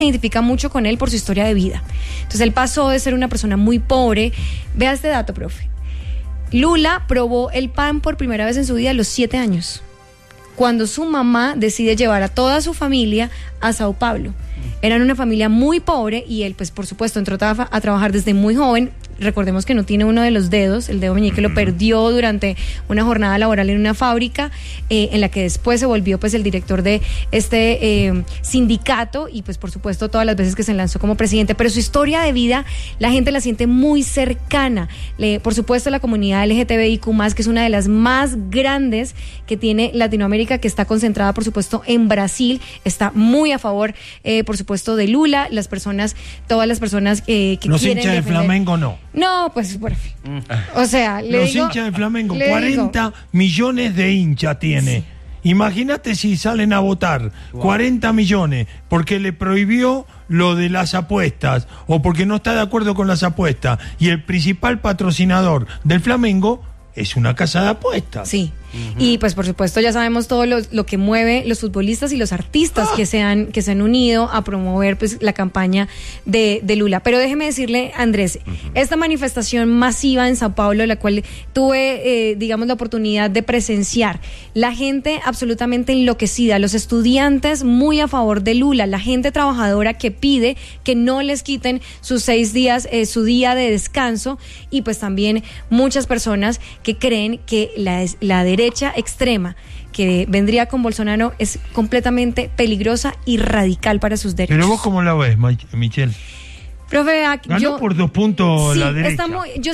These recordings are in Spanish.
identifica mucho con él por su historia de vida. Entonces él pasó de ser una persona muy pobre. Vea este dato, profe. Lula probó el pan por primera vez en su vida a los 7 años, cuando su mamá decide llevar a toda su familia a Sao Paulo. Eran una familia muy pobre y él, pues por supuesto, entró a trabajar desde muy joven. Recordemos que no tiene uno de los dedos, el dedo meñique lo perdió durante una jornada laboral en una fábrica, en la que después se volvió pues el director de este sindicato y pues por supuesto todas las veces que se lanzó como presidente. Pero su historia de vida la gente la siente muy cercana. Por supuesto la comunidad LGTBIQ+, que es una de las más grandes que tiene Latinoamérica, que está concentrada por supuesto en Brasil, está muy a favor por supuesto de Lula. Todas las personas que los quieren hinchas de Flamengo no. No, pues, o sea, los hinchas de Flamengo, 40 millones de hinchas tiene. Sí. Imagínate si salen a votar 40 millones porque le prohibió lo de las apuestas o porque no está de acuerdo con las apuestas y el principal patrocinador del Flamengo es una casa de apuestas. Sí. Y pues por supuesto ya sabemos todo lo que mueve los futbolistas y los artistas que se han unido a promover pues la campaña de Lula. Pero déjeme decirle, Andrés, esta manifestación masiva en Sao Paulo, la cual tuve digamos la oportunidad de presenciar, la gente absolutamente enloquecida, los estudiantes muy a favor de Lula, la gente trabajadora que pide que no les quiten sus 6 días, su día de descanso, y pues también muchas personas que creen que la derecha extrema que vendría con Bolsonaro es completamente peligrosa y radical para sus derechos. Pero vos cómo la ves, Michelle. Profe, ganó por 2 puntos la derecha.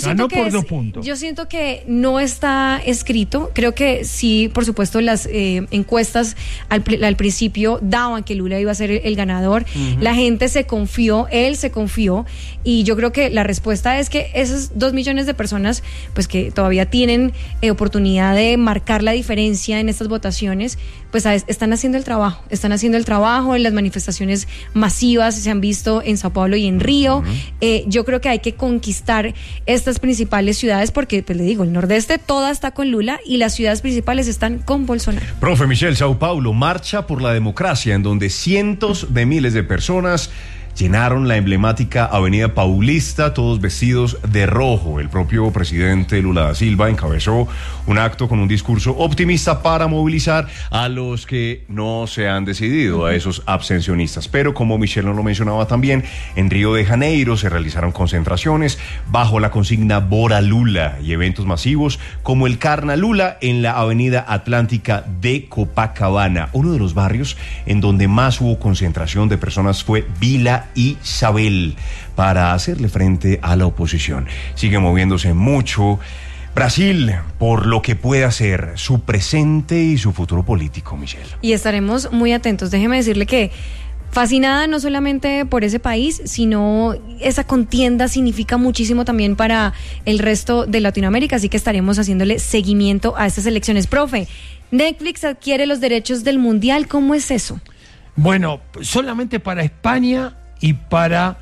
Yo siento que no está escrito. Creo que sí, por supuesto, las encuestas al principio daban que Lula iba a ser el ganador. La gente se confió, él se confió, y yo creo que la respuesta es que esos 2 millones de personas, pues que todavía tienen oportunidad de marcar la diferencia en estas votaciones, pues están haciendo el trabajo en las manifestaciones masivas, se han visto en Sao Paulo y en Río. Yo creo que hay que conquistar estas principales ciudades porque, pues le digo, el nordeste toda está con Lula y las ciudades principales están con Bolsonaro. Profe Michelle, Sao Paulo, marcha por la democracia, en donde cientos de miles de personas llenaron la emblemática Avenida Paulista, todos vestidos de rojo. El propio presidente Lula da Silva encabezó un acto con un discurso optimista para movilizar a los que no se han decidido, a esos abstencionistas. Pero como Michelle nos lo mencionaba también, en Río de Janeiro se realizaron concentraciones bajo la consigna Bora Lula y eventos masivos como el Carna Lula en la Avenida Atlántica de Copacabana. Uno de los barrios en donde más hubo concentración de personas fue Vila Isabel, para hacerle frente a la oposición. Sigue moviéndose mucho Brasil por lo que puede hacer su presente y su futuro político, Michelle. Y estaremos muy atentos. Déjeme decirle que fascinada no solamente por ese país, sino esa contienda significa muchísimo también para el resto de Latinoamérica, así que estaremos haciéndole seguimiento a estas elecciones. Profe, Netflix adquiere los derechos del Mundial, ¿cómo es eso? Bueno, solamente para España y para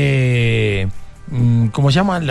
¿cómo se llama?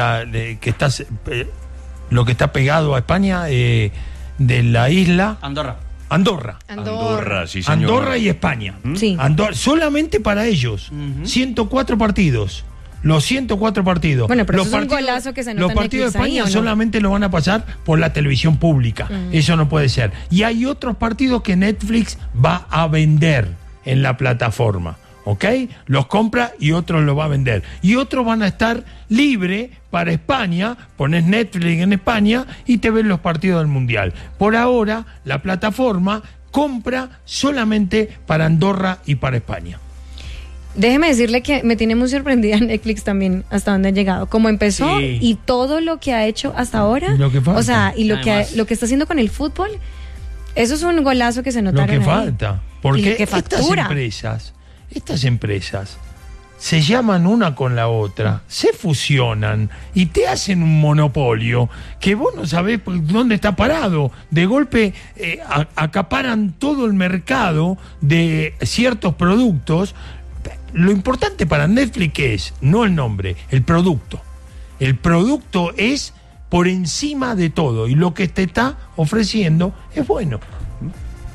Lo que está pegado a España de la isla Andorra, sí, señor. Andorra y España. Sí. Solamente para ellos. 104 partidos. Los 104 partidos. Bueno, pero eso es un golazo que se nota. Los partidos de España ahí, solamente lo van a pasar por la televisión pública. Eso no puede ser. Y hay otros partidos que Netflix va a vender en la plataforma. ¿Ok? Los compra y otros los va a vender. Y otros van a estar libres para España. Pones Netflix en España y te ven los partidos del Mundial. Por ahora, la plataforma compra solamente para Andorra y para España. Déjeme decirle que me tiene muy sorprendida Netflix también, hasta dónde ha llegado. Como empezó y todo lo que ha hecho hasta ahora. Lo que falta. O sea, y lo que está haciendo con el fútbol, eso es un golazo que se notaron Lo que ahí. falta. Porque que estas empresas se llaman una con la otra, se fusionan y te hacen un monopolio que vos no sabés dónde está parado. De golpe acaparan todo el mercado de ciertos productos. Lo importante para Netflix es, no el nombre, el producto. El producto es por encima de todo y lo que te está ofreciendo es bueno.